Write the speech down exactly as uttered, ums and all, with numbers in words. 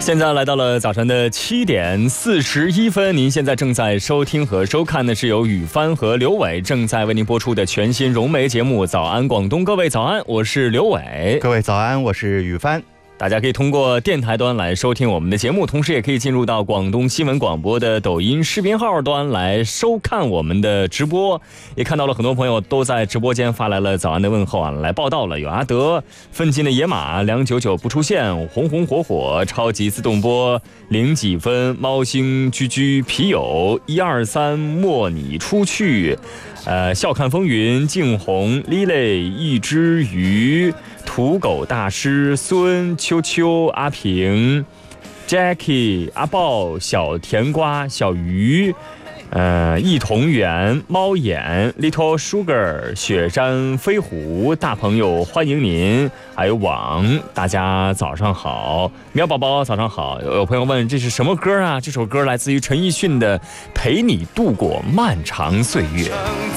现在来到了早晨的七点四十一分，您现在正在收听和收看的是由雨帆和刘伟正在为您播出的全新融媒节目《早安广东》。各位早安，我是刘伟。 各位早安，我是雨帆。 大家可以通过电台端来收听我们的节目，同时也可以进入到广东新闻广播的抖音视频号端来收看我们的直播。也看到了很多朋友都在直播间发来了早安的问候啊，来报道了。有阿德、奋进的野马、两九九不出现、红红火火、超级自动波、零几分、猫星居居、皮友一二三、莫你出去、呃，笑看风云、静红、Lily、一只鱼、土狗大师、孙秋秋、阿平、Jackie、阿豹、小甜瓜、小鱼、呃，一同源、猫眼、Little Sugar、雪山飞狐、大朋友欢迎您，还有网，大家早上好，苗宝宝早上好。有朋友问这是什么歌啊？这首歌来自于陈奕迅的《陪你度过漫长岁月》。